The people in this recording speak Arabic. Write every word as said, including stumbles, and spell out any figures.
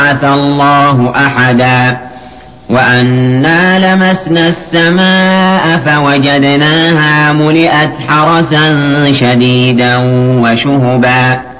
بعث الله أحدا وأنا لمسنا السماء فوجدناها ملئت حرسا شديدا وشهبا